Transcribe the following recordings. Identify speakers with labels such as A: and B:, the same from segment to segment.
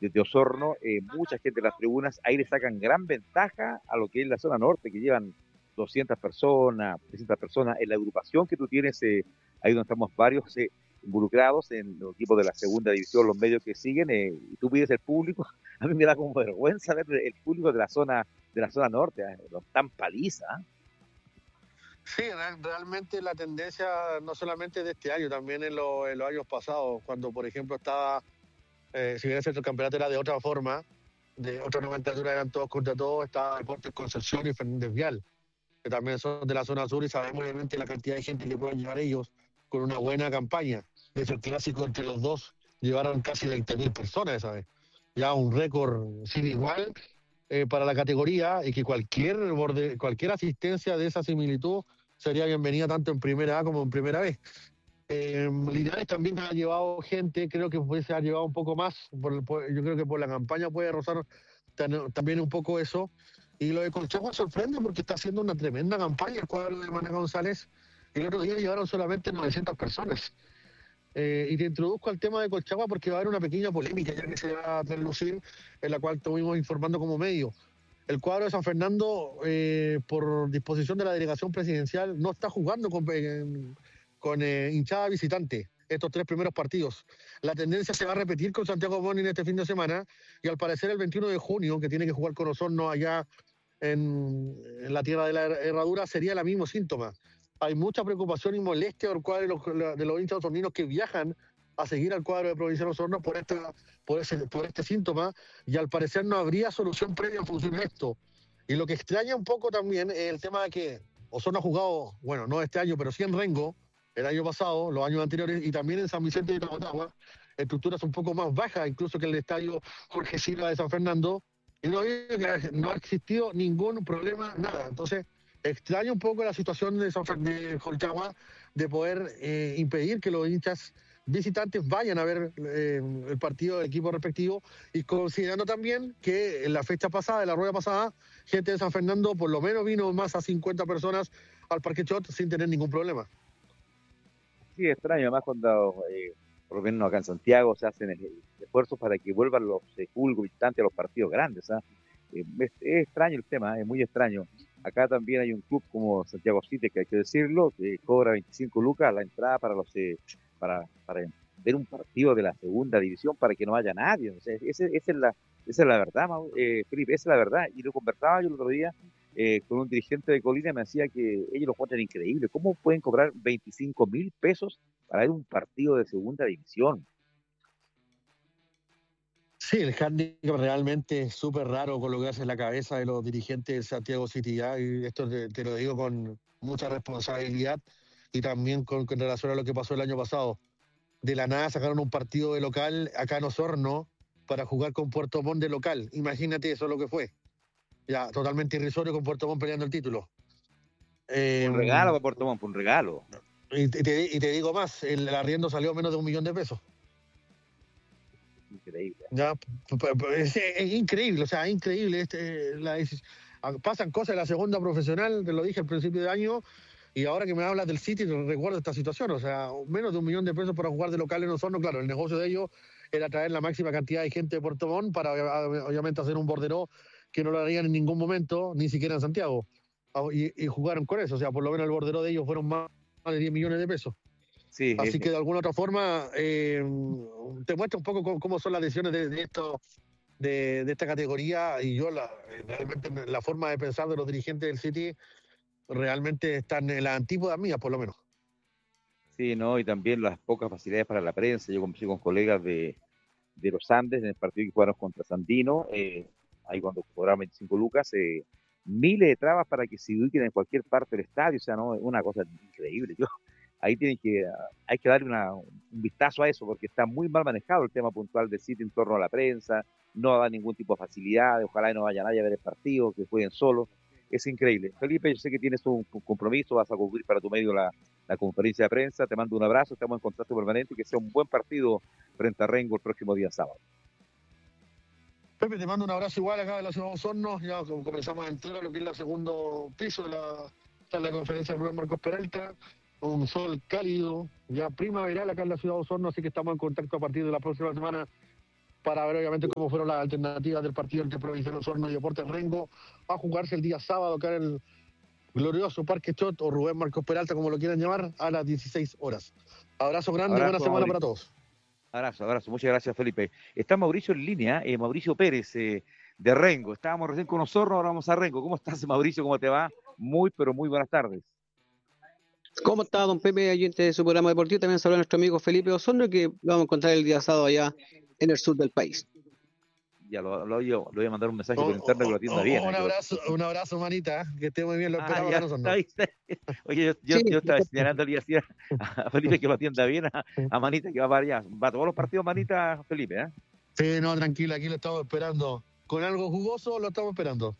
A: de Osorno, mucha gente en las tribunas, ahí le sacan gran ventaja a lo que es la zona norte, que llevan 200 personas, 300 personas, en la agrupación que tú tienes, ahí donde estamos varios involucrados en los equipos de la segunda división, los medios que siguen, y tú pides el público, a mí me da como vergüenza ver el público de la zona norte, los tan paliza.
B: Sí, realmente la tendencia no solamente de este año, también en los años pasados, cuando por ejemplo estaba, si bien es cierto el campeonato era de otra forma, de otra nomenclatura, eran todos contra todos, estaba Deportes Concepción y Fernández Vial, que también son de la zona sur y sabemos obviamente la cantidad de gente que pueden llevar ellos con una buena campaña. De hecho, el clásico entre los dos llevaron casi 20.000 personas esa vez. Ya un récord sin igual para la categoría y que cualquier asistencia de esa similitud sería bienvenida tanto en primera A como en primera B. Linares también ha llevado gente, creo que se ha llevado un poco más, yo creo que por la campaña puede rozar también un poco eso. Y lo de Colchagua sorprende porque está haciendo una tremenda campaña el cuadro de Maná González. El otro día llevaron solamente 900 personas. Y te introduzco al tema de Colchagua porque va a haber una pequeña polémica ya que se va a traslucir, en la cual estuvimos informando como medio. El cuadro de San Fernando, por disposición de la delegación presidencial, no está jugando con hinchada visitante estos 3 primeros partidos. La tendencia se va a repetir con Santiago Morning este fin de semana y al parecer el 21 de junio, que tiene que jugar con Osorno allá en la tierra de la herradura, sería el mismo síntoma. Hay mucha preocupación y molestia de los hinchas osorninos que viajan a seguir al cuadro de Provincial Osorno por este síntoma, y al parecer no habría solución previa en función de esto. Y lo que extraña un poco también es el tema de que Osorno ha jugado, bueno, no este año, pero sí en Rengo, el año pasado, los años anteriores, y también en San Vicente de Tagotagua, estructuras un poco más bajas, incluso que el estadio Jorge Silva de San Fernando, y no ha existido ningún problema, nada. Entonces, extraña un poco la situación de Colchagua de poder impedir que los hinchas visitantes vayan a ver el partido del equipo respectivo, y considerando también que en la fecha pasada, en la rueda pasada, gente de San Fernando por lo menos vino más a 50 personas al Parque Chot sin tener ningún problema.
A: Sí, es extraño, además cuando, por lo menos acá en Santiago, se hacen esfuerzos para que vuelvan los públicos visitantes a los partidos grandes. ¿Ah? Es extraño el tema, es muy extraño. Acá también hay un club como Santiago City, que hay que decirlo, que cobra 25 lucas la entrada para ver un partido de la segunda división para que no haya nadie. O sea, esa es la verdad, Felipe, esa es la verdad. Y lo conversaba yo el otro día con un dirigente de Colina, me decía que ellos lo encuentran increíble. ¿Cómo pueden cobrar 25.000 pesos para ver un partido de segunda división?
B: Sí, el handicap realmente es súper raro colocarse en la cabeza de los dirigentes de Santiago City, ¿ya? Y esto te lo digo con mucha responsabilidad y también con relación a lo que pasó el año pasado. De la nada sacaron un partido de local acá en Osorno para jugar con Puerto Montt de local. Imagínate eso lo que fue. Ya, totalmente irrisorio con Puerto Montt peleando el título.
A: Un
B: Eh,
A: regalo para Puerto Montt, un regalo.
B: y te digo más, el arriendo salió menos de 1 millón de pesos.
A: Increíble.
B: Ya, es increíble, o sea, es increíble. Pasan cosas en la segunda profesional, te lo dije al principio de año, y ahora que me hablas del City, recuerdo esta situación. O sea, menos de 1 millón de pesos para jugar de local en Osorno. Claro, el negocio de ellos era traer la máxima cantidad de gente de Puerto Montt para obviamente hacer un borderó que no lo harían en ningún momento, ni siquiera en Santiago. Y jugaron con eso, o sea, por lo menos el borderó de ellos fueron más de 10 millones de pesos.
A: Sí,
B: Así que de alguna otra forma te muestra un poco cómo son las decisiones de esta categoría, y realmente la forma de pensar de los dirigentes del City realmente están en las antípodas mías, por lo menos.
A: sí, ¿no? Y también las pocas facilidades para la prensa. Yo conversé con colegas de los Andes en el partido que jugaron contra Sandino, ahí cuando cobraron 25 lucas, miles de trabas para que se ubiquen en cualquier parte del estadio, o sea, no, es una cosa increíble. Ahí hay que darle un vistazo a eso, porque está muy mal manejado el tema puntual del sitio en torno a la prensa, no da ningún tipo de facilidad, ojalá no vaya nadie a ver el partido, que jueguen solos. Es increíble. Felipe, yo sé que tienes un compromiso, vas a cubrir para tu medio la conferencia de prensa, te mando un abrazo, estamos en contacto permanente y que sea un buen partido frente a Rengo el próximo día sábado.
B: Pepe, te mando un abrazo igual acá de la ciudad de Osorno. Ya comenzamos a entrar a lo que es el segundo piso de la conferencia de Rubén Marcos Peralta. Un sol cálido, ya primaveral acá en la ciudad de Osorno, así que estamos en contacto a partir de la próxima semana para ver obviamente cómo fueron las alternativas del partido entre Provincial Osorno y Deportes Rengo, a jugarse el día sábado acá en el glorioso Parque Chot o Rubén Marcos Peralta, como lo quieran llamar, a las 16 horas. Abrazo grande y buena
A: Abrazo,
B: semana para
A: Mauricio.
B: todos.
A: Abrazo. Muchas gracias, Felipe. Está Mauricio en línea, Mauricio Pérez, de Rengo. Estábamos recién con Osorno, ahora vamos a Rengo. ¿Cómo estás, Mauricio? ¿Cómo te va? Muy, pero muy buenas tardes.
C: ¿Cómo está, don Pepe, oyente de su programa deportivo? También saluda a nuestro amigo Felipe Osorno, que lo vamos a encontrar el día sábado allá en el sur del país.
A: Ya le voy a mandar un mensaje por interno que lo atienda bien.
B: Un abrazo, manita, que esté muy bien, lo esperamos
A: ya,
B: acá nosotros.
A: Oye, yo estaba señalándole así a Felipe que lo atienda bien, a Manita que va para allá. Va a todos los partidos Manita, Felipe, ¿eh?
B: Sí, no, tranquilo, aquí lo estamos esperando. Con algo jugoso lo estamos esperando.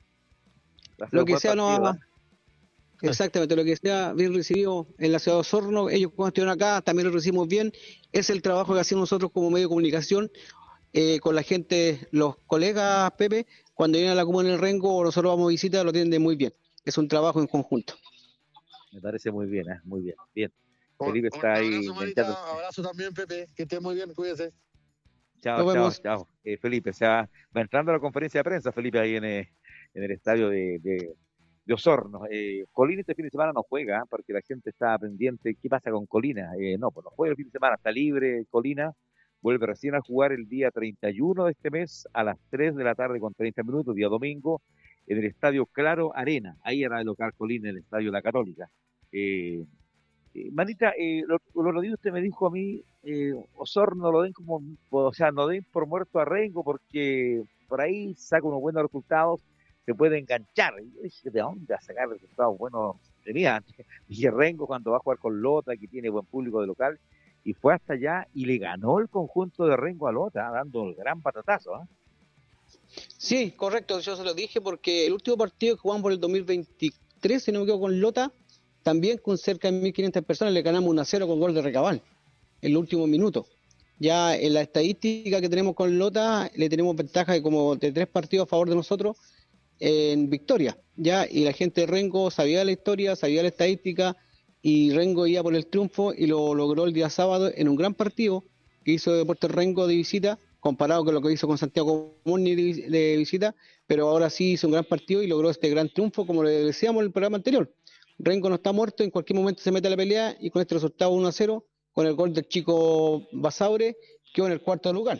C: Lo que sea, no. Exactamente, lo que sea bien recibido en la ciudad de Osorno, ellos cuando estuvieron acá también lo recibimos bien. Es el trabajo que hacemos nosotros como medio de comunicación con la gente, los colegas, Pepe, cuando vienen a la comuna del Rengo o nosotros vamos a visita, lo atienden muy bien. Es un trabajo en conjunto.
A: Me parece muy bien, muy bien. Bien. Felipe está ahí.
B: Abrazo también, Pepe, que esté muy bien, cuídese.
A: Chao. Felipe, va entrando a la conferencia de prensa, Felipe, ahí en el estadio de Osorno. Colina este fin de semana no juega, porque la gente está pendiente. ¿Qué pasa con Colina? No juega el fin de semana, está libre Colina. Vuelve recién a jugar el día 31 de este mes a las 3 de la tarde con 30 minutos, día domingo, en el estadio Claro Arena. Ahí era el local Colina, en el estadio La Católica. Manita, lo que usted me dijo a mí, Osorno lo den no den por muerto a Rengo porque por ahí saca unos buenos resultados, se puede enganchar. Y yo dije, ¿de dónde va a sacar resultados buenos? Dije, Rengo cuando va a jugar con Lota, que tiene buen público de local, y fue hasta allá y le ganó el conjunto de Rengo a Lota, dando el gran patatazo.
C: Sí, correcto, yo se lo dije porque el último partido que jugamos por el 2023, si no me equivoco, con Lota, también con cerca de 1.500 personas le ganamos 1-0 con gol de Recabal, en el último minuto. Ya en la estadística que tenemos con Lota, le tenemos ventaja de como de 3 partidos a favor de nosotros en victoria. Ya, y la gente de Rengo sabía la historia, sabía la estadística, y Rengo iba por el triunfo y lo logró el día sábado en un gran partido que hizo Deportes Rengo de visita, comparado con lo que hizo con Santiago Muni de visita, pero ahora sí hizo un gran partido y logró este gran triunfo, como le decíamos en el programa anterior. Rengo no está muerto, en cualquier momento se mete a la pelea y con este resultado 1-0, con el gol del chico Basaure, quedó en el cuarto lugar.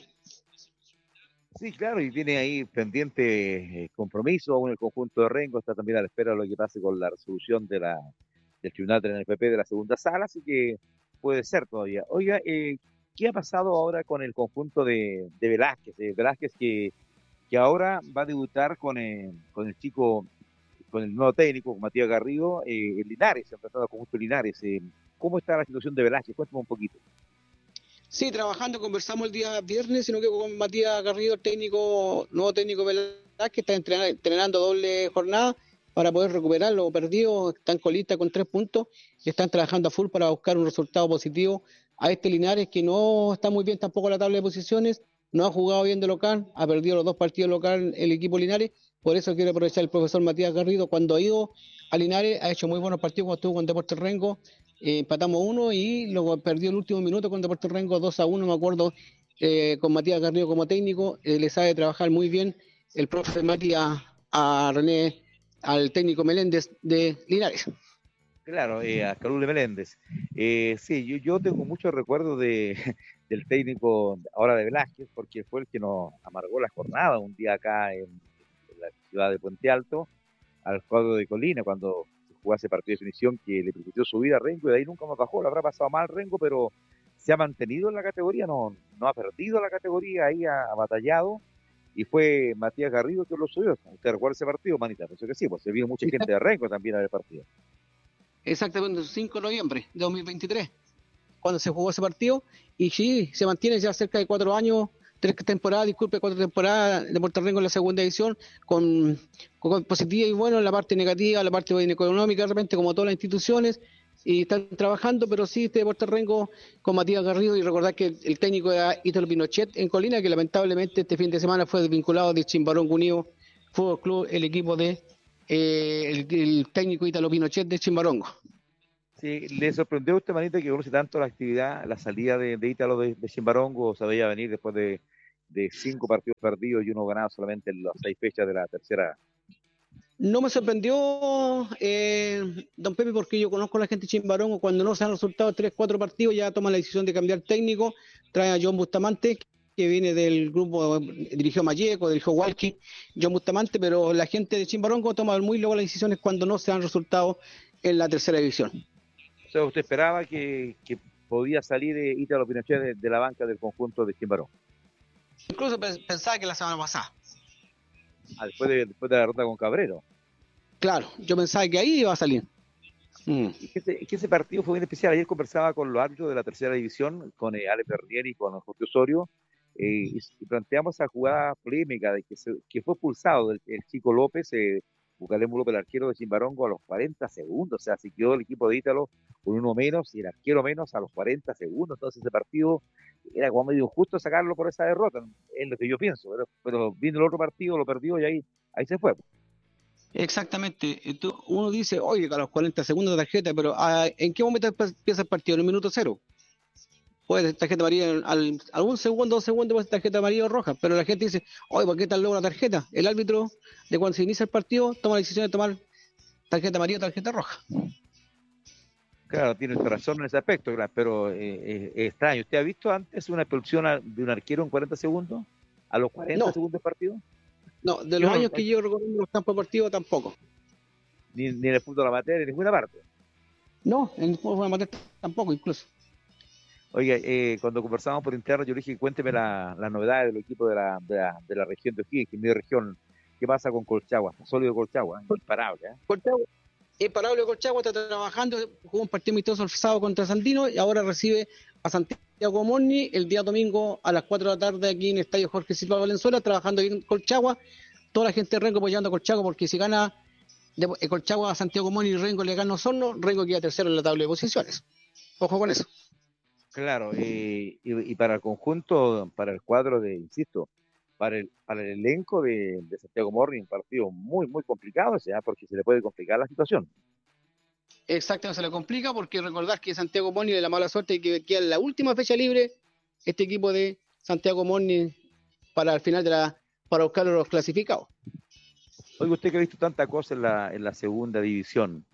A: Sí, claro, y tiene ahí pendiente compromiso aún el conjunto de Rengo, está también a la espera de lo que pase con la resolución del Tribunal del NFP de la segunda sala, así que puede ser todavía. Oiga, ¿qué ha pasado ahora con el conjunto de Velázquez? Velázquez que ahora va a debutar con el chico, con el nuevo técnico, con Matías Garrido, en Linares, enfrentado al conjunto de Linares. ¿Cómo está la situación de Velázquez? Cuéntame un poquito.
C: Sí, trabajando, conversamos el día viernes, sino que con Matías Garrido, el nuevo técnico Velázquez, está entrenando doble jornada para poder recuperar lo perdido. Están colistas con 3 puntos y están trabajando a full para buscar un resultado positivo a este Linares, que no está muy bien tampoco en la tabla de posiciones, no ha jugado bien de local, ha perdido los 2 partidos local el equipo Linares. Por eso quiere aprovechar el profesor Matías Garrido. Cuando ha ido a Linares ha hecho muy buenos partidos, cuando estuvo con Deportes Rengo empatamos 1 y luego perdió el último minuto con Deportes Rengo 2-1, me acuerdo, con Matías Garrido como técnico. Le sabe trabajar muy bien el profe Matías a René, al técnico Meléndez de Linares.
A: Claro, a Calule Meléndez. Sí, yo tengo muchos recuerdos del técnico ahora de Velázquez, porque fue el que nos amargó la jornada un día acá en la ciudad de Puente Alto, al cuadro de Colina, cuando se jugó ese partido de definición que le permitió subir a Rengo, y de ahí nunca más bajó. Lo habrá pasado mal Rengo, pero se ha mantenido en la categoría, no ha perdido la categoría, ahí ha batallado, y fue Matías Garrido que lo subió. ¿Usted recuerda ese partido, manita? Pensé que sí, pues se vio mucha gente de Rengo también en el partido.
C: Exactamente, el 5 de noviembre de 2023, cuando se jugó ese partido, y sí, se mantiene ya cerca de 4 años, 4 temporadas de Puerto Rengo en la segunda edición, con positiva y bueno, en la parte negativa, la parte económica, de repente, como todas las instituciones, y están trabajando, pero sí, este Puerto Rengo con Matías Garrido, y recordar que el técnico era Ítalo Pinochet en Colina, que lamentablemente este fin de semana fue desvinculado de Chimbarongo Unido Fútbol Club, el equipo de el técnico Ítalo Pinochet de Chimbarongo.
A: Sí, ¿le sorprendió a usted, manita, que conoce tanto la actividad, la salida de Ítalo de Chimbarongo, o se veía venir después de de 5 partidos perdidos y 1 ganado solamente en las 6 fechas de la tercera.
C: No me sorprendió, don Pepe, porque yo conozco a la gente de Chimbarongo, cuando no se han resultado 3, 4 partidos, ya toman la decisión de cambiar técnico, trae a John Bustamante, que viene del grupo, dirigió Mayeco, dirigió Walkie, John Bustamante, pero la gente de Chimbarongo toma muy luego las decisiones cuando no se han resultado en la tercera división.
A: O sea, ¿usted esperaba que podía salir Ítalo Pinochet de la banca del conjunto de Chimbarongo?
C: Incluso pensaba que la semana pasada.
A: Después de la derrota con Cabrero.
C: Claro, yo pensaba que ahí iba a salir.
A: Es que ese partido fue muy especial. Ayer conversaba con los árbitros de la tercera división, con Alex Bernier y con Jorge Osorio, y planteamos esa jugada polémica de que fue expulsado el chico López, Bucalemo López, el arquero de Chimbarongo, a los 40 segundos. O sea, si quedó el equipo de Ítalo con uno menos y el arquero menos a los 40 segundos. Entonces ese partido era como medio injusto sacarlo por esa derrota, es lo que yo pienso. Pero viendo el otro partido, lo perdió y ahí se fue.
C: Exactamente. Uno dice, oye, a los 40 segundos de tarjeta, pero ¿en qué momento empieza el partido? En el minuto 0. Puede ser tarjeta amarilla al 1 segundo, 2 segundos, puede ser tarjeta amarilla o roja, pero la gente dice, oye, ¿por qué tan luego la tarjeta? El árbitro, de cuando se inicia el partido, toma la decisión de tomar tarjeta amarilla o tarjeta roja.
A: Claro, tiene razón en ese aspecto, pero es extraño. ¿Usted ha visto antes una expulsión de un arquero en 40 segundos? ¿A los 40 segundos del partido?
C: No, de los años que yo recorriendo los campos deportivos tampoco.
A: Ni en el fútbol amateur, en ninguna parte.
C: No, en el fútbol amateur tampoco, incluso.
A: Oiga, cuando conversamos por interno, yo le dije, cuénteme la novedad del equipo de la región de O'Higgins, que es mi región. ¿Qué pasa con Colchagua? Está sólido Colchagua, imparable.
C: Colchagua, imparable Colchagua, está trabajando, jugó un partido amistoso el sábado contra Sandino y ahora recibe a Santiago Morni el día domingo a las 4 de la tarde aquí en el Estadio Jorge Silva Valenzuela, trabajando aquí en Colchagua. Toda la gente de Rengo apoyando a Colchagua, porque si gana Colchagua a Santiago Morni y Rengo le gana Osorno, Rengo queda tercero en la tabla de posiciones. Ojo con eso.
A: Claro, y para el conjunto, para el cuadro insisto, para el elenco de Santiago Morning, un partido muy, muy complicado, porque se le puede complicar la situación.
C: Exacto, se le complica porque recordar que Santiago Morning de la mala suerte que queda en la última fecha libre, este equipo de Santiago Morning para el final para buscar los clasificados.
A: Oiga, usted que ha visto tanta cosa en la segunda división,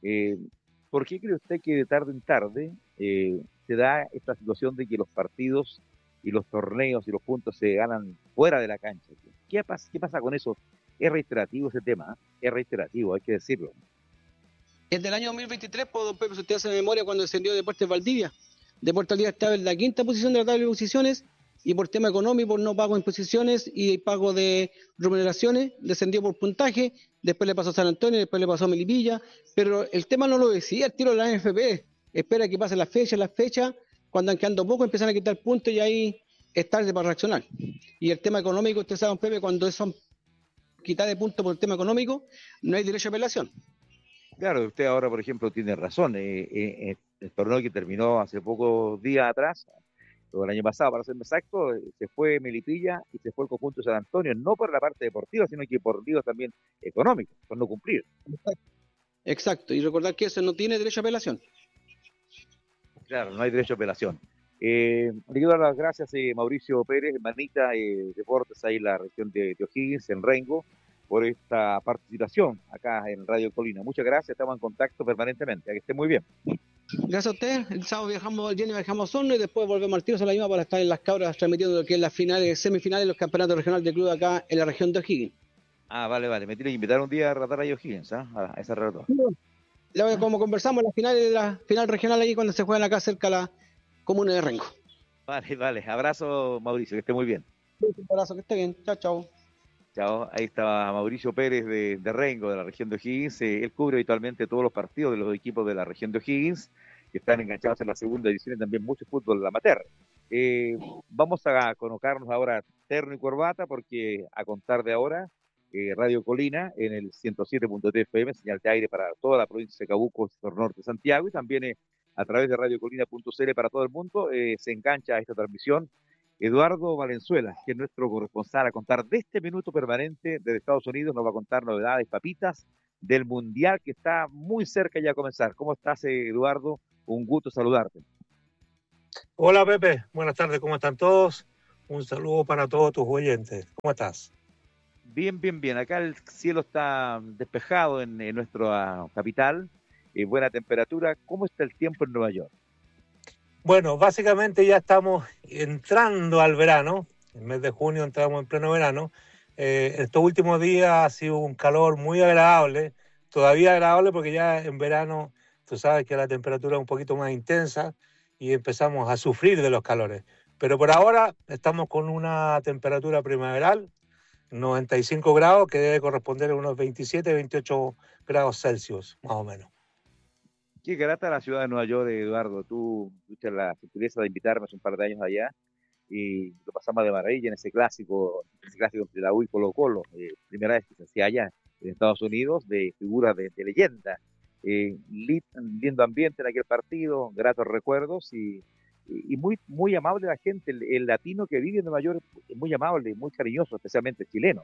A: ¿por qué cree usted que de tarde en tarde se da esta situación de que los partidos y los torneos y los puntos se ganan fuera de la cancha? ¿Qué pasa con eso? Es reiterativo ese tema, es reiterativo, hay que decirlo.
C: Es del año 2023, por don Pepe, si usted hace memoria, cuando descendió Deportes Valdivia. Deportes Valdivia estaba en la 5ª posición de la tabla de posiciones y por tema económico, por no pago en posiciones y pago de remuneraciones, descendió por puntaje, después le pasó a San Antonio, después le pasó a Melipilla, pero el tema no lo decía el tiro de la NFP. Espera que pasen las fechas, cuando han quedando poco empiezan a quitar puntos y ahí es tarde para reaccionar. Y el tema económico, usted sabe, don Pepe, cuando son quitar de puntos por el tema económico, no hay derecho a apelación.
A: Claro, usted ahora, por ejemplo, tiene razón. El torneo que terminó hace pocos días atrás, o el año pasado, para ser más exacto, se fue Melipilla y se fue el conjunto de San Antonio, no por la parte deportiva, sino que por líos también económicos, por no cumplir.
C: Exacto, y recordar que eso no tiene derecho a apelación.
A: Claro, no hay derecho a apelación. Le quiero dar las gracias a Mauricio Pérez, Manita Deportes, ahí en la región de O'Higgins, en Rengo, por esta participación acá en Radio Colina. Muchas gracias, estamos en contacto permanentemente. Que esté muy bien.
C: Gracias a usted. El sábado viajamos a Osorno y después volvemos al tiro a la misma para estar en las Cabras transmitiendo lo que es las semifinales de los campeonatos regionales de club acá en la región de O'Higgins.
A: Vale. Me tiene que invitar un día a ratar a O'Higgins, a esa relato.
C: Como conversamos, las finales de la final regional ahí cuando se juegan acá cerca de la comuna de Rengo.
A: Vale. Abrazo, Mauricio, que esté muy bien.
C: Un abrazo, que esté bien. Chao.
A: Chao, ahí estaba Mauricio Pérez de Rengo, de la región de O'Higgins. Él cubre habitualmente todos los partidos de los equipos de la región de O'Higgins, que están enganchados en la segunda división y también mucho fútbol amateur. Vamos a colocarnos ahora terno y corbata, porque a contar de ahora, Radio Colina en el 107.3 FM, señal de aire para toda la provincia de Chacabuco, sector norte de Santiago, y también a través de radiocolina.cl para todo el mundo, se engancha a esta transmisión Eduardo Valenzuela, que es nuestro corresponsal a contar de este minuto permanente desde Estados Unidos. Nos va a contar novedades, papitas, del Mundial que está muy cerca ya a comenzar. ¿Cómo estás, Eduardo? Un gusto saludarte.
D: Hola, Pepe. Buenas tardes, ¿cómo están todos? Un saludo para todos tus oyentes. ¿Cómo estás?
A: Bien, bien, bien. Acá el cielo está despejado en nuestra capital, buena temperatura. ¿Cómo está el tiempo en Nueva York?
D: Bueno, básicamente ya estamos entrando al verano. En el mes de junio entramos en pleno verano. Estos últimos días ha sido un calor muy agradable, todavía agradable porque ya en verano tú sabes que la temperatura es un poquito más intensa y empezamos a sufrir de los calores. Pero por ahora estamos con una temperatura primaveral, 95 grados, que debe corresponder a unos 27, 28 grados Celsius, más o menos.
A: Qué grata la ciudad de Nueva York, Eduardo. Tú tuviste la gentileza de invitarme hace un par de años allá y lo pasamos de maravilla en ese clásico entre la U y Colo-Colo, primera vez que se hacía allá en Estados Unidos, de figuras de leyenda. Lindo ambiente en aquel partido, gratos recuerdos y muy, muy amable la gente. El latino que vive en Nueva York es muy amable, muy cariñoso, especialmente chileno.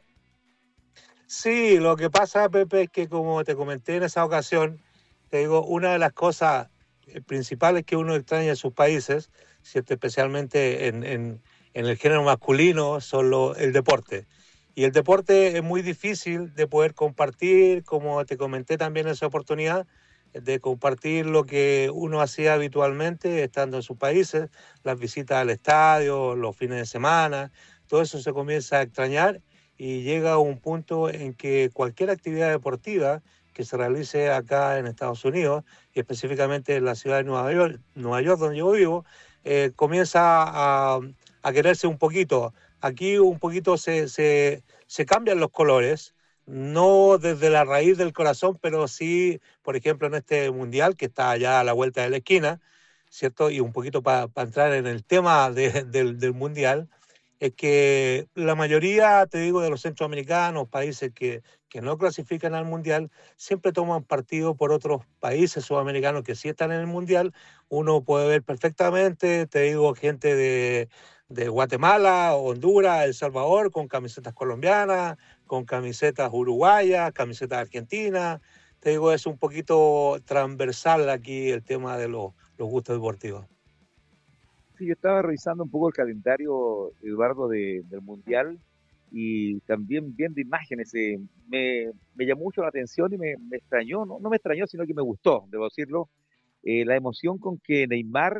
D: Sí, lo que pasa, Pepe, es que como te comenté en esa ocasión, te digo, una de las cosas principales que uno extraña en sus países, ¿cierto? Especialmente en el género masculino, son el deporte. Y el deporte es muy difícil de poder compartir, como te comenté también en esa oportunidad, de compartir lo que uno hacía habitualmente estando en sus países, las visitas al estadio, los fines de semana, todo eso se comienza a extrañar y llega a un punto en que cualquier actividad deportiva que se realice acá en Estados Unidos, y específicamente en la ciudad de Nueva York donde yo vivo, comienza a quererse un poquito. Aquí un poquito se cambian los colores, no desde la raíz del corazón, pero sí, por ejemplo, en este mundial que está allá a la vuelta de la esquina, ¿cierto? Y un poquito para entrar en el tema del mundial, es que la mayoría, te digo, de los centroamericanos, países que no clasifican al mundial, siempre toman partido por otros países sudamericanos que sí están en el mundial. Uno puede ver perfectamente, te digo, gente de Guatemala, Honduras, El Salvador, con camisetas colombianas, con camisetas uruguayas, camisetas argentinas. Te digo, es un poquito transversal aquí el tema de los gustos deportivos.
A: Sí, yo estaba revisando un poco el calendario, Eduardo, del Mundial y también viendo imágenes. Me llamó mucho la atención y me extrañó, no me extrañó, sino que me gustó, debo decirlo, la emoción con que Neymar,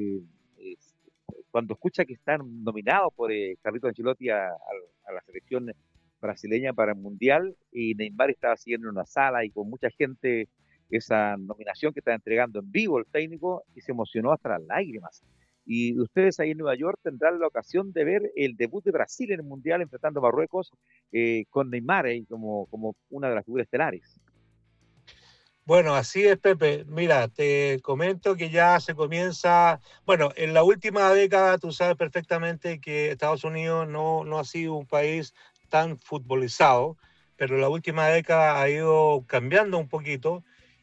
A: cuando escucha que están nominados por Carlito Ancelotti a la selección brasileña para el Mundial, y Neymar estaba siguiendo en una sala y con mucha gente esa nominación que está entregando en vivo el técnico y se emocionó hasta las lágrimas. Y ustedes ahí en Nueva York tendrán la ocasión de ver el debut de Brasil en el Mundial enfrentando a Marruecos con Neymar como una de las figuras estelares.
D: Bueno, así es, Pepe. Mira, te comento que ya se comienza, bueno, en la última década tú sabes perfectamente que Estados Unidos no ha sido un país tan futbolizado, pero en la última década ha ido cambiando un poquito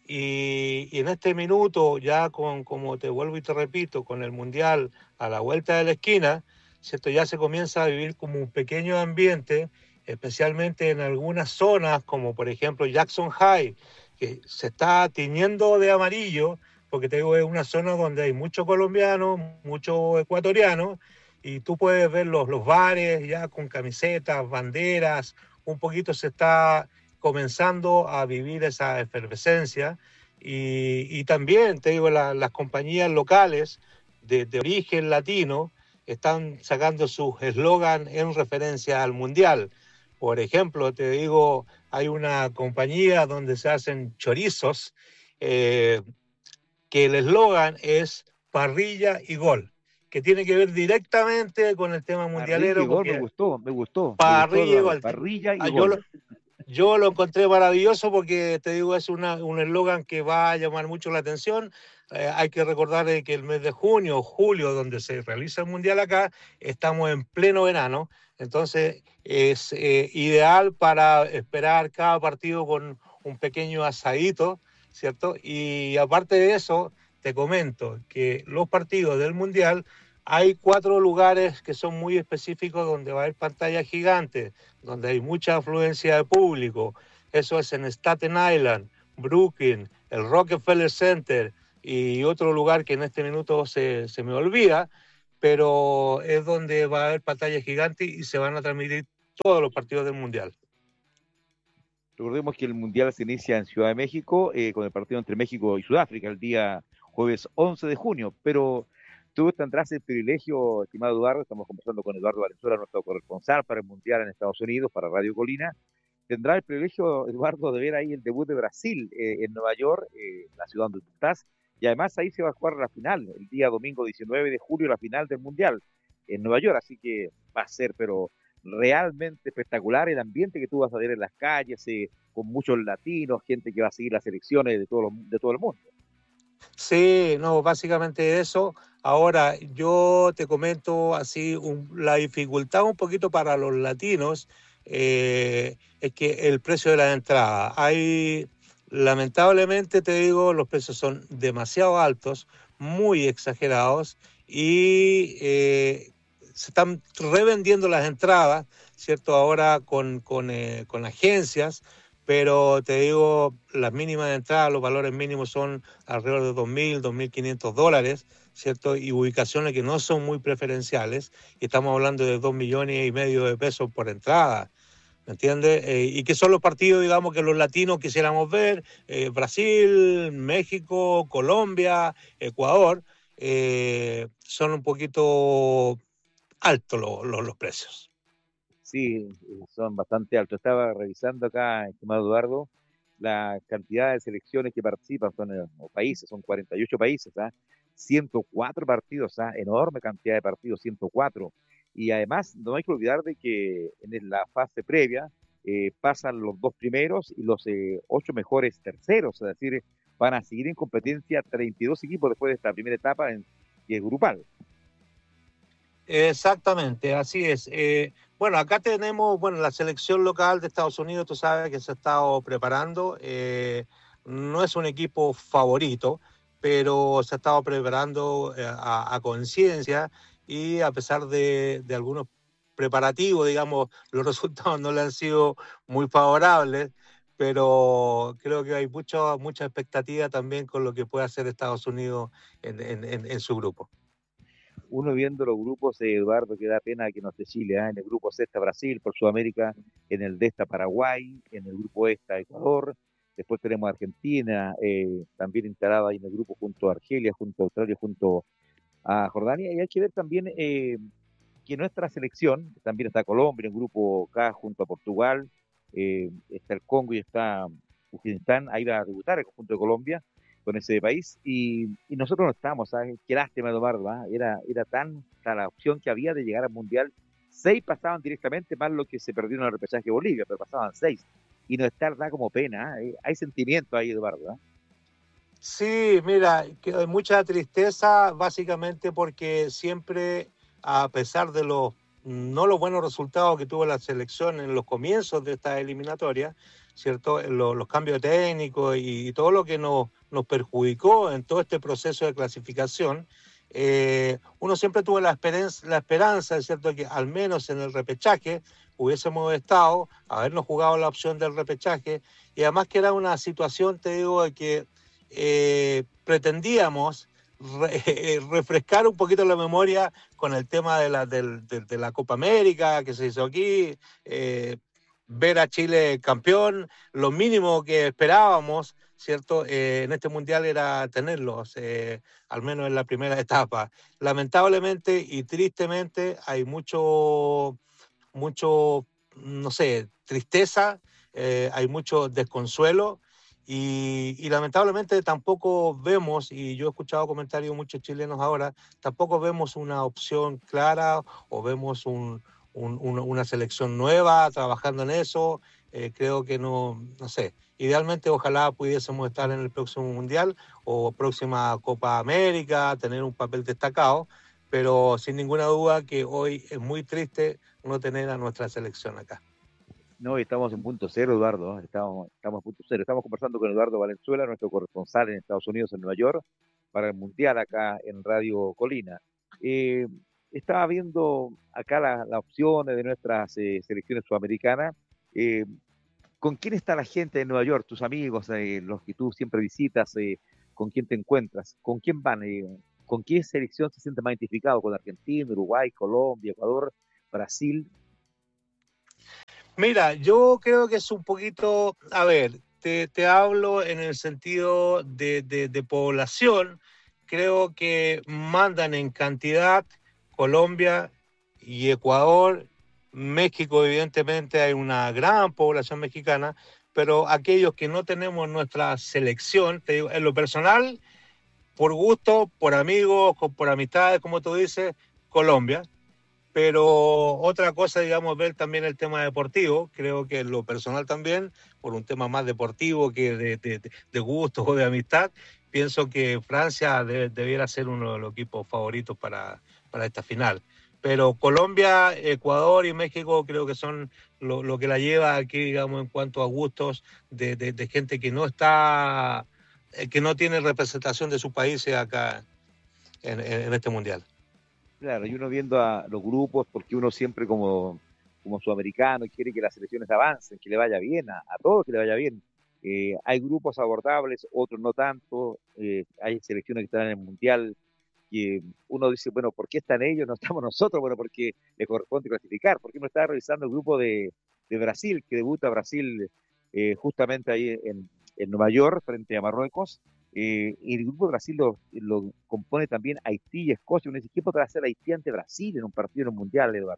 D: y en este minuto ya como te vuelvo y te repito, con el Mundial a la vuelta de la esquina, ¿cierto? Ya se comienza a vivir como un pequeño ambiente, especialmente en algunas zonas como por ejemplo Jackson High, que se está tiñendo de amarillo, porque te digo, es una zona donde hay muchos colombianos, muchos ecuatorianos, y tú puedes ver los bares ya con camisetas, banderas, un poquito se está comenzando a vivir esa efervescencia, y también, te digo, las compañías locales de origen latino están sacando sus eslogan en referencia al mundial. Por ejemplo, te digo, hay una compañía donde se hacen chorizos, eh, que el eslogan es parrilla y gol, que tiene que ver directamente con el tema
A: Parrilla y
D: mundialero,
A: gol,
D: porque
A: me gustó
D: parrilla y
A: Eduardo,
D: gol.
A: parrilla y
D: Yo
A: gol.
D: yo lo encontré maravilloso porque te digo, es un eslogan que va a llamar mucho la atención. Hay que recordar que el mes de junio, julio, donde se realiza el mundial acá, estamos en pleno verano, entonces es ideal para esperar cada partido con un pequeño asadito, ¿cierto? Y aparte de eso, te comento que los partidos del mundial, hay 4 lugares que son muy específicos donde va a haber pantallas gigantes, donde hay mucha afluencia de público. Eso es en Staten Island, Brooklyn, el Rockefeller Center y otro lugar que en este minuto se me olvida, pero es donde va a haber pantalla gigante y se van a transmitir todos los partidos del Mundial.
A: Recordemos que el Mundial se inicia en Ciudad de México con el partido entre México y Sudáfrica el día jueves 11 de junio, pero tú tendrás el privilegio, estimado Eduardo, estamos conversando con Eduardo Valenzuela, nuestro corresponsal para el Mundial en Estados Unidos, para Radio Colina. Tendrá el privilegio, Eduardo, de ver ahí el debut de Brasil en Nueva York, la ciudad donde tú estás, y además ahí se va a jugar la final, el día domingo 19 de julio, la final del Mundial en Nueva York, así que va a ser, pero realmente espectacular el ambiente que tú vas a ver en las calles, con muchos latinos, gente que va a seguir las elecciones de todo el mundo.
D: Sí, no, básicamente eso. Ahora, yo te comento así, la dificultad un poquito para los latinos es que el precio de la entrada. Lamentablemente te digo, los precios son demasiado altos, muy exagerados, y se están revendiendo las entradas, ¿cierto? Ahora con agencias, pero te digo, las mínimas de entrada, los valores mínimos son alrededor de $2.000, $2.500, ¿cierto? Y ubicaciones que no son muy preferenciales, y estamos hablando de 2,5 millones de pesos por entrada, ¿me entiendes? Y que son los partidos, digamos, que los latinos quisiéramos ver, Brasil, México, Colombia, Ecuador, son un poquito altos los precios.
A: Sí, son bastante altos. Estaba revisando acá, estimado Eduardo, la cantidad de selecciones que participan, o países, son 48 países, 104 partidos, enorme cantidad de partidos, 104. Y además, no hay que olvidar de que en la fase previa pasan los dos primeros y los 8 mejores terceros, es decir, van a seguir en competencia 32 equipos después de esta primera etapa que es grupal.
D: Exactamente, así es. Bueno, acá tenemos, la selección local de Estados Unidos, tú sabes que se ha estado preparando. No es un equipo favorito, pero se ha estado preparando a conciencia, y a pesar de algunos preparativos, digamos, los resultados no le han sido muy favorables, pero creo que hay mucha expectativa también con lo que puede hacer Estados Unidos en su grupo.
A: Uno viendo los grupos, Eduardo, que da pena que no esté Chile, en el grupo C está Brasil por Sudamérica, en el D está Paraguay, en el grupo E está Ecuador, después tenemos Argentina, también instalada ahí en el grupo junto a Argelia, junto a Australia, junto a Jordania, y hay que ver también que nuestra selección, también está Colombia en el grupo K junto a Portugal, está el Congo y está Uzbekistán, ahí va a debutar el conjunto de Colombia con ese país, y nosotros no estamos, ¿sabes? Qué lástima, Eduardo, era tanta la opción que había de llegar al Mundial. 6 pasaban directamente, más lo que se perdieron en el repechaje de Bolivia, pero pasaban 6, y no estar da como pena, hay sentimiento ahí, Eduardo.
D: Sí, mira, que hay mucha tristeza, básicamente porque siempre, a pesar de no los buenos resultados que tuvo la selección en los comienzos de esta eliminatoria, ¿cierto? Los cambios técnicos y todo lo que nos perjudicó en todo este proceso de clasificación, uno siempre tuvo la esperanza, ¿cierto?, que al menos en el repechaje hubiésemos estado, habernos jugado la opción del repechaje, y además que era una situación, te digo, de que pretendíamos refrescar un poquito la memoria con el tema de la Copa América que se hizo aquí, ver a Chile campeón. Lo mínimo que esperábamos, ¿cierto?, en este Mundial era tenerlos, al menos en la primera etapa. Lamentablemente y tristemente hay mucho, no sé, tristeza, hay mucho desconsuelo. Y lamentablemente tampoco vemos, y yo he escuchado comentarios de muchos chilenos ahora, tampoco vemos una opción clara o vemos una selección nueva trabajando en eso. Creo que no sé. Idealmente ojalá pudiésemos estar en el próximo Mundial o próxima Copa América, tener un papel destacado, pero sin ninguna duda que hoy es muy triste no tener a nuestra selección acá.
A: No, estamos en punto cero, Eduardo. Estamos en punto cero. Estamos conversando con Eduardo Valenzuela, nuestro corresponsal en Estados Unidos, en Nueva York, para el Mundial acá en Radio Colina. Eh, Estaba viendo acá las opciones de nuestras selecciones sudamericanas. Eh, ¿Con quién está la gente de Nueva York? Tus amigos, los que tú siempre visitas, ¿con quién te encuentras? ¿Con quién van? ¿Con qué selección se siente más identificado? ¿Con Argentina, Uruguay, Colombia, Ecuador, Brasil?
D: Mira, yo creo que es un poquito, a ver, te hablo en el sentido de población, creo que mandan en cantidad Colombia y Ecuador, México evidentemente hay una gran población mexicana, pero aquellos que no tenemos nuestra selección, te digo, en lo personal, por gusto, por amigos, por amistades, como tú dices, Colombia. Pero otra cosa, digamos, ver también el tema deportivo, creo que en lo personal también, por un tema más deportivo que de gusto o de amistad, pienso que Francia debiera ser uno de los equipos favoritos para esta final. Pero Colombia, Ecuador y México creo que son lo que la lleva aquí, digamos, en cuanto a gustos de gente que no está, que no tiene representación de sus países acá en este mundial.
A: Claro, y uno viendo a los grupos, porque uno siempre como sudamericano quiere que las selecciones avancen, que le vaya bien, a todos que le vaya bien. Hay grupos abordables, otros no tanto, hay selecciones que están en el Mundial, que uno dice, bueno, ¿por qué están ellos? No estamos nosotros, bueno, porque les corresponde clasificar. Porque uno está revisando el grupo de Brasil, que debuta Brasil justamente ahí en Nueva York frente a Marruecos. Y el grupo de Brasil lo compone también Haití y Escocia. Uno dice, ¿qué podrá hacer Haití ante Brasil en un partido en un mundial, Eduardo?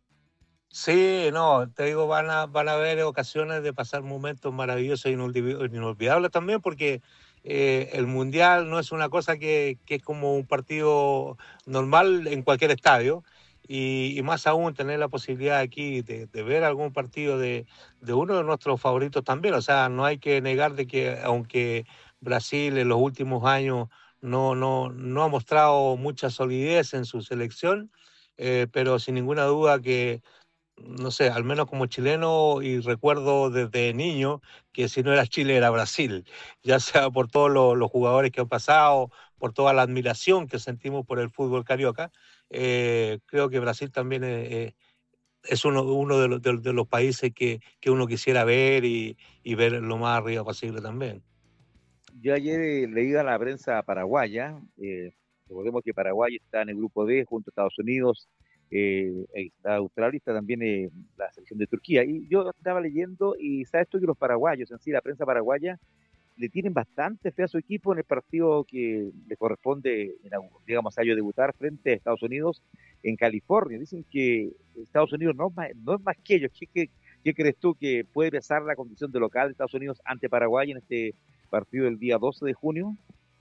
D: Sí, no, te digo, van a haber ocasiones de pasar momentos maravillosos e inolvidables también, porque el Mundial no es una cosa que es como un partido normal en cualquier estadio, y más aún tener la posibilidad aquí de ver algún partido de uno de nuestros favoritos también. O sea, no hay que negar de que aunque Brasil en los últimos años no ha mostrado mucha solidez en su selección, pero sin ninguna duda que no sé, al menos como chileno, y recuerdo desde niño que si no era Chile era Brasil, ya sea por todos los jugadores que han pasado, por toda la admiración que sentimos por el fútbol carioca. Creo que Brasil también es uno de los países que uno quisiera ver y ver lo más arriba posible también.
A: Yo ayer leí a la prensa paraguaya, recordemos que Paraguay está en el grupo D junto a Estados Unidos, está Australia y está también la selección de Turquía. Y yo estaba leyendo y sabes tú que los paraguayos, en sí, la prensa paraguaya, le tienen bastante fe a su equipo en el partido que le corresponde, digamos, a ellos debutar frente a Estados Unidos en California. Dicen que Estados Unidos no es más que ellos. ¿Qué crees tú que puede pesar la condición de local de Estados Unidos ante Paraguay en este partido del día 12 de junio?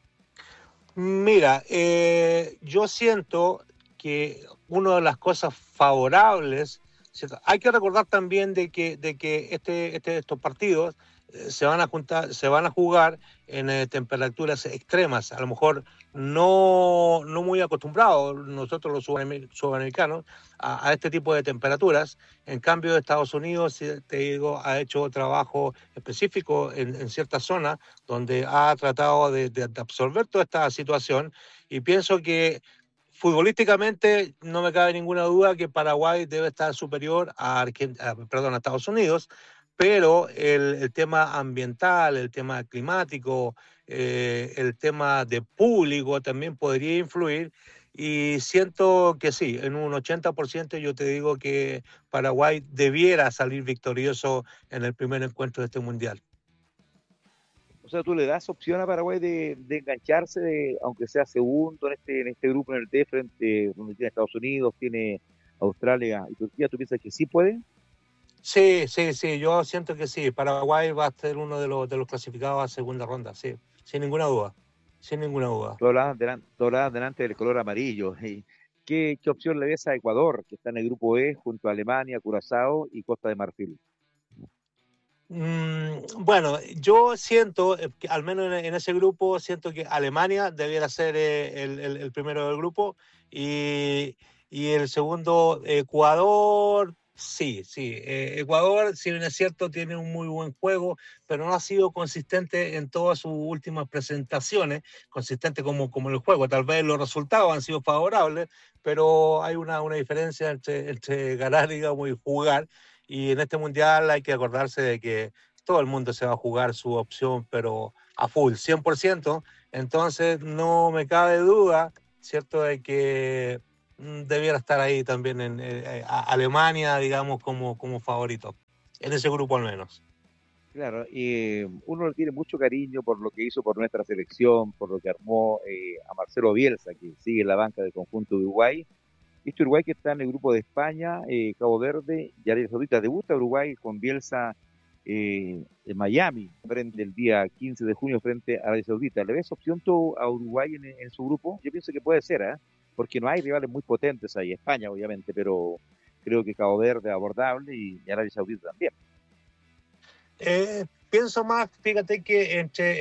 D: Mira, yo siento que una de las cosas favorables, ¿cierto? Hay que recordar también de que estos partidos se van a jugar en temperaturas extremas, a lo mejor no muy acostumbrados nosotros los sudamericanos a este tipo de temperaturas. En cambio, Estados Unidos, te digo, ha hecho trabajo específico en ciertas zonas donde ha tratado de absorber toda esta situación, y pienso que futbolísticamente no me cabe ninguna duda que Paraguay debe estar superior a Estados Unidos, pero el tema ambiental, el tema climático, el tema de público también podría influir, y siento que sí, en un 80% yo te digo que Paraguay debiera salir victorioso en el primer encuentro de este mundial.
A: O sea, tú le das opción a Paraguay de engancharse, aunque sea segundo en este grupo, en el D, frente donde tiene Estados Unidos, tiene Australia y Turquía. ¿Tú piensas que sí puede?
D: Sí, sí, sí, yo siento que sí. Paraguay va a ser uno de los clasificados a segunda ronda, sí, sin ninguna duda, sin ninguna duda.
A: Tú hablabas delante del color amarillo. ¿Y qué opción le ves a Ecuador, que está en el grupo E, junto a Alemania, Curazao y Costa de Marfil?
D: Bueno, yo siento, que al menos en ese grupo, siento que Alemania debiera ser el primero del grupo, y el segundo, Ecuador, sí, sí. Ecuador, si bien es cierto, tiene un muy buen juego, pero no ha sido consistente en todas sus últimas presentaciones, consistente como el juego. Tal vez los resultados han sido favorables, pero hay una diferencia entre ganar, digamos, y jugar. Y en este mundial hay que acordarse de que todo el mundo se va a jugar su opción, pero a full, 100%. Entonces no me cabe duda, ¿cierto? De que debiera estar ahí también en Alemania, digamos, como favorito, en ese grupo al menos.
A: Claro, y uno le tiene mucho cariño por lo que hizo por nuestra selección, por lo que armó a Marcelo Bielsa, que sigue en la banca del conjunto de Uruguay. Este Uruguay que está en el grupo de España, Cabo Verde y Arabia Saudita. Debuta Uruguay con Bielsa en Miami, frente el día 15 de junio frente a Arabia Saudita. ¿Le ves opción tú a Uruguay en su grupo? Yo pienso que puede ser, ¿eh? Porque no hay rivales muy potentes ahí. España, obviamente, pero creo que Cabo Verde es abordable y Arabia Saudita también.
D: Pienso más, fíjate que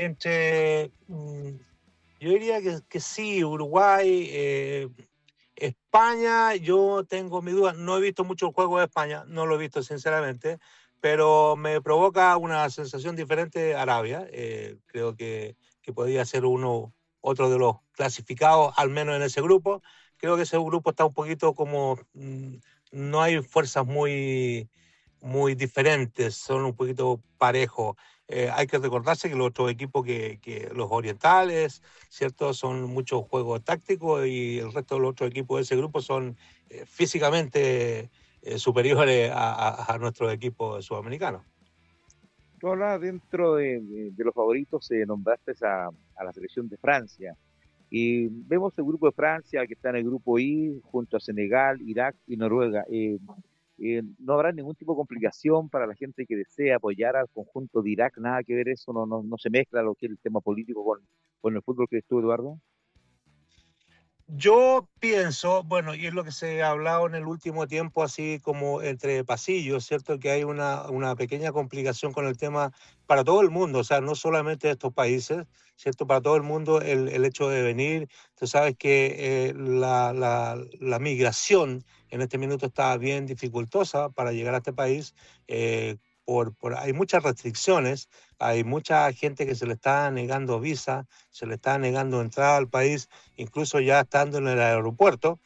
D: yo diría que sí, Uruguay, España, yo tengo mi duda, no he visto mucho el juego de España, no lo he visto sinceramente, pero me provoca una sensación diferente Arabia. Creo que podría ser otro de los clasificados, al menos en ese grupo. Creo que ese grupo está un poquito como, no hay fuerzas muy diferentes, son un poquito parejos. Hay que recordarse que los otros equipos que los orientales, ¿cierto? Son muchos juegos tácticos y el resto de los otros equipos de ese grupo son físicamente superiores a nuestros equipos sudamericanos.
A: Tú hablabas dentro de los favoritos, nombraste a la selección de Francia. Y vemos el grupo de Francia que está en el grupo I, junto a Senegal, Irak y Noruega. No habrá ningún tipo de complicación para la gente que desea apoyar al conjunto de Irak, nada que ver eso, no se mezcla lo que es el tema político con el fútbol que estuvo, Eduardo.
D: Yo pienso, bueno, y es lo que se ha hablado en el último tiempo, así como entre pasillos, ¿cierto? Que hay una pequeña complicación con el tema para todo el mundo, o sea, no solamente de estos países, ¿cierto? Para todo el mundo el hecho de venir, tú sabes que la migración en este minuto está bien dificultosa para llegar a este país. Hay muchas restricciones, hay mucha gente que se le está negando visa, se le está negando entrada al país, incluso ya estando en el aeropuerto.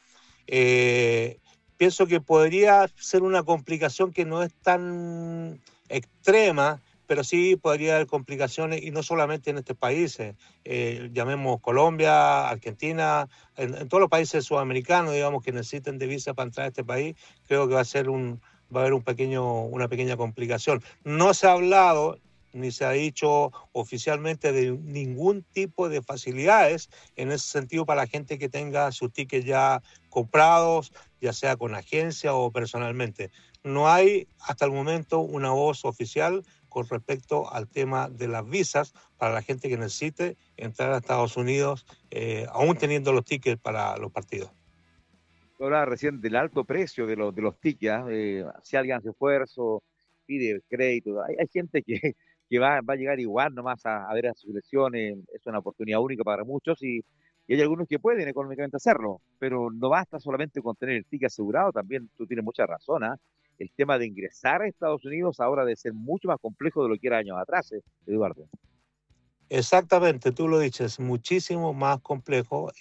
D: Pienso que podría ser una complicación que no es tan extrema, pero sí podría haber complicaciones, y no solamente en estos países, llamemos Colombia, Argentina, en todos los países sudamericanos, digamos, que necesiten de visa para entrar a este país. Creo que va a haber una pequeña complicación. No se ha hablado ni se ha dicho oficialmente de ningún tipo de facilidades en ese sentido para la gente que tenga sus tickets ya comprados, ya sea con agencia o personalmente. No hay hasta el momento una voz oficial con respecto al tema de las visas para la gente que necesite entrar a Estados Unidos, aún teniendo los tickets para los partidos.
A: Hablaba recién del alto precio de los tickets, si alguien hace esfuerzo, pide crédito, hay gente que va a llegar igual nomás a ver a sus selecciones, es una oportunidad única para muchos y hay algunos que pueden económicamente hacerlo, pero no basta solamente con tener el ticket asegurado, también tú tienes mucha razón, ¿eh? El tema de ingresar a Estados Unidos ahora debe ser mucho más complejo de lo que era años atrás, Eduardo.
D: Exactamente, tú lo dices, muchísimo más complejo.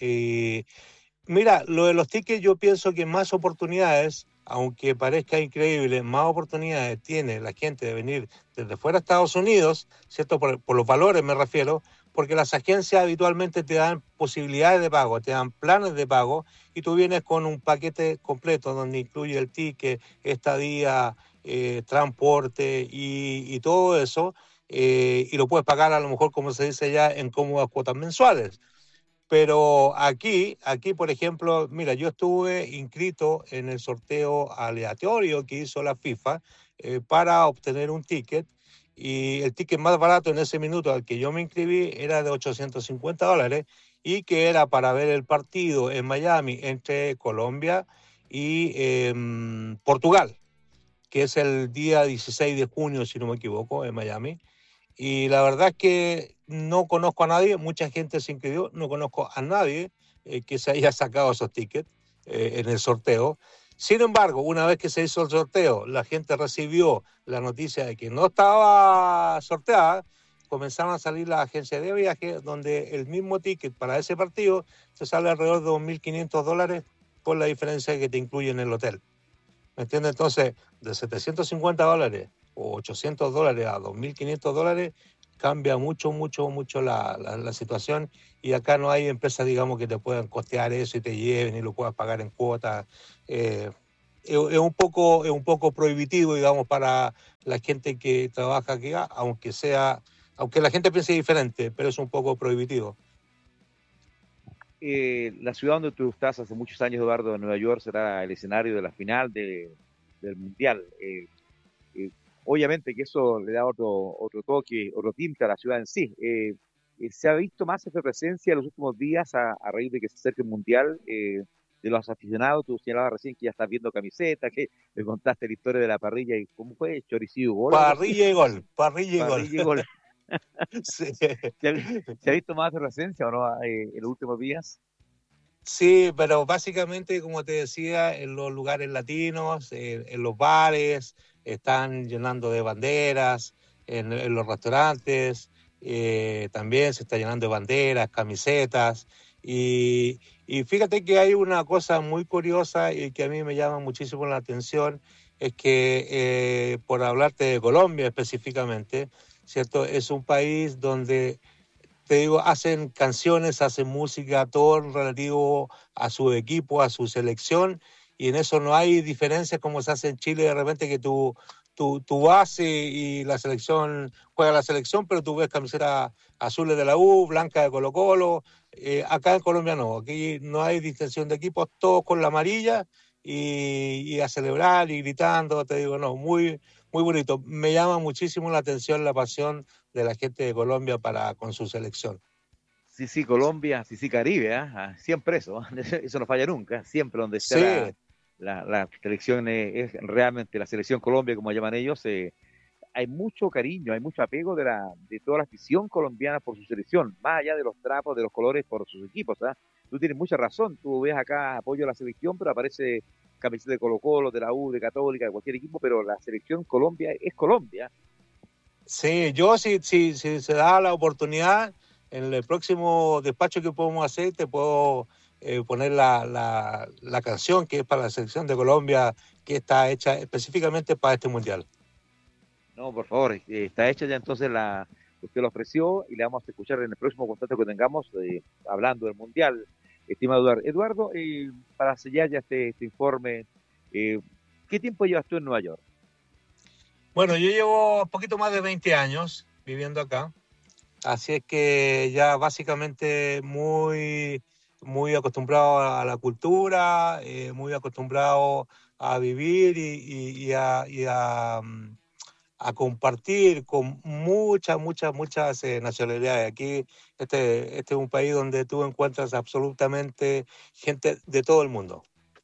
D: Mira, lo de los tickets yo pienso que más oportunidades, aunque parezca increíble, más oportunidades tiene la gente de venir desde fuera de Estados Unidos, ¿cierto? Por los valores me refiero, porque las agencias habitualmente te dan posibilidades de pago, te dan planes de pago y tú vienes con un paquete completo donde incluye el ticket, estadía, transporte y todo eso, y lo puedes pagar a lo mejor, como se dice ya, en cómodas cuotas mensuales. Pero aquí, por ejemplo, mira, yo estuve inscrito en el sorteo aleatorio que hizo la FIFA para obtener un ticket, y el ticket más barato en ese minuto al que yo me inscribí era de $850 y que era para ver el partido en Miami entre Colombia y Portugal, que es el día 16 de junio, si no me equivoco, en Miami. Y la verdad es que no conozco a nadie, mucha gente se inscribió, no conozco a nadie que se haya sacado esos tickets en el sorteo. Sin embargo, una vez que se hizo el sorteo, la gente recibió la noticia de que no estaba sorteada, comenzaron a salir las agencias de viaje, donde el mismo ticket para ese partido se sale alrededor de $2.500 por la diferencia que te incluye en el hotel. ¿Me entiendes? Entonces, de $750 o $800 a $2.500, cambia mucho la situación, y acá no hay empresas, digamos, que te puedan costear eso y te lleven y lo puedas pagar en cuotas. Es un poco prohibitivo, digamos, para la gente que trabaja aquí, aunque la gente piense diferente, pero es un poco prohibitivo.
A: La ciudad donde tú estás hace muchos años, Eduardo, de Nueva York, será el escenario de la final del Mundial. Obviamente que eso le da otro toque, otro tinte a la ciudad en sí. Se ha visto más efervescencia en los últimos días a raíz de que se acerque el Mundial, de los aficionados. Tú señalabas recién que ya estás viendo camisetas, que me contaste la historia de la parrilla y cómo fue, choricillo gol, algo así.
D: Parrilla y gol, parrilla y gol.
A: Parrilla y gol.
D: Sí.
A: ¿Se ha visto más efervescencia o no en los últimos días?
D: Sí, pero básicamente, como te decía, en los lugares latinos, en los bares, están llenando de banderas, en los restaurantes, también se está llenando de banderas, camisetas, y fíjate que hay una cosa muy curiosa y que a mí me llama muchísimo la atención, es que, por hablarte de Colombia específicamente, ¿cierto? Es un país donde, te digo, hacen canciones, hacen música, todo en relativo a su equipo, a su selección, y en eso no hay diferencias como se hace en Chile de repente, que tú vas y la selección, juega la selección, pero tú ves camisetas azules de la U, blanca de Colo-Colo. Acá en Colombia no, aquí no hay distinción de equipos, todos con la amarilla y a celebrar y gritando, te digo, no, muy, muy bonito. Me llama muchísimo la atención la pasión de la gente de Colombia con su selección.
A: Sí, sí, Colombia, sí, sí, Caribe, siempre eso, eso no falla nunca, siempre donde
D: Sí,
A: está la selección, es realmente la selección Colombia, como llaman ellos, hay mucho cariño, hay mucho apego de toda la afición colombiana por su selección, más allá de los trapos, de los colores por sus equipos. Tú tienes mucha razón, tú ves acá apoyo a la selección, pero aparece camiseta de Colo-Colo, de la U, de Católica, de cualquier equipo, pero la selección Colombia es Colombia.
D: sí, yo si se da la oportunidad, en el próximo despacho que podemos hacer, te puedo poner la canción que es para la selección de Colombia, que está hecha específicamente para este mundial.
A: No, por favor, está hecha ya entonces usted lo ofreció y le vamos a escuchar en el próximo contacto que tengamos, hablando del Mundial, estimado Eduardo. Eduardo, para sellar ya este informe, ¿qué tiempo llevas tú en Nueva York?
D: Bueno, yo llevo un poquito más de 20 años viviendo acá, así es que ya básicamente muy, muy acostumbrado a la cultura, muy acostumbrado a vivir a compartir con muchas nacionalidades. Aquí este es un país donde tú encuentras absolutamente gente de todo el mundo.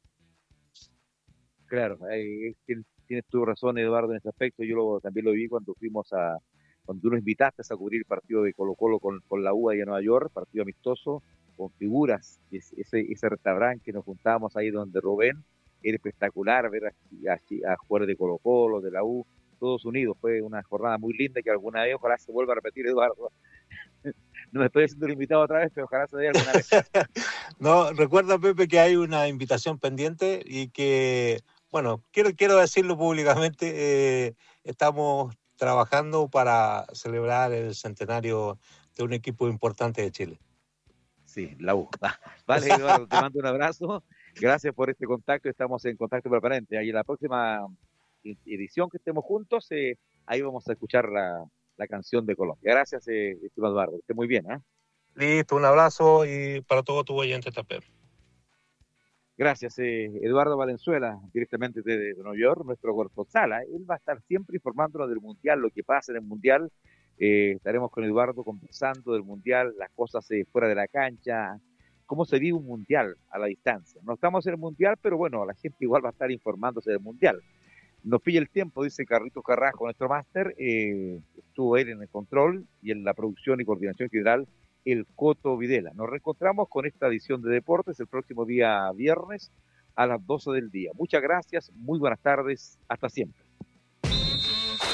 A: Claro, tienes tu razón, Eduardo, en ese aspecto. También lo vi cuando tú nos invitaste a cubrir el partido de Colo-Colo con la U ahí en Nueva York, partido amistoso, con figuras, ese restaurante que nos juntábamos ahí donde Rubén, era espectacular ver a jugadores de Colo-Colo, de la U, todos unidos. Fue una jornada muy linda que alguna vez ojalá se vuelva a repetir, Eduardo. No me estoy haciendo el invitado otra vez, pero ojalá se dé alguna vez.
D: No, recuerda, Pepe, que hay una invitación pendiente y que, bueno, quiero decirlo públicamente, estamos trabajando para celebrar el centenario de un equipo importante de Chile.
A: Sí, la U. Vale, Eduardo, te mando un abrazo. Gracias por este contacto. Estamos en contacto permanente. Ahí en la próxima edición que estemos juntos, ahí vamos a escuchar la canción de Colombia. Gracias, estimado Eduardo. Que esté muy bien.
D: Listo, un abrazo y para todos tus oyentes también.
A: Gracias, Eduardo Valenzuela, directamente de Nueva York, nuestro corresponsal. Él va a estar siempre informándonos del Mundial, lo que pasa en el Mundial. Estaremos con Eduardo conversando del Mundial, las cosas fuera de la cancha, cómo se vive un Mundial a la distancia. No estamos en el Mundial, pero bueno, la gente igual va a estar informándose del Mundial. Nos pilla el tiempo, dice Carlitos Carrasco, nuestro máster. Estuvo él en el control y en la producción y coordinación general, el Coto Videla. Nos reencontramos con esta edición de Deportes el próximo día viernes a las 12 del día. Muchas gracias, muy buenas tardes, hasta siempre.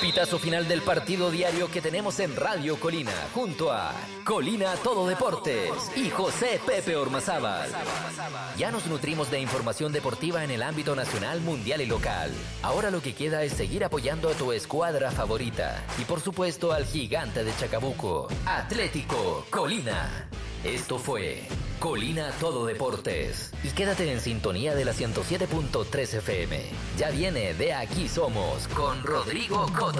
E: Pitazo final del partido diario que tenemos en Radio Colina, junto a Colina Todo Deportes y José Pepe Ormazábal. Ya nos nutrimos de información deportiva en el ámbito nacional, mundial y local. Ahora lo que queda es seguir apoyando a tu escuadra favorita y por supuesto al gigante de Chacabuco, Atlético Colina. Esto fue Colina Todo Deportes. Y quédate en sintonía de la 107.3 FM. Ya viene De Aquí Somos con Rodrigo Coto.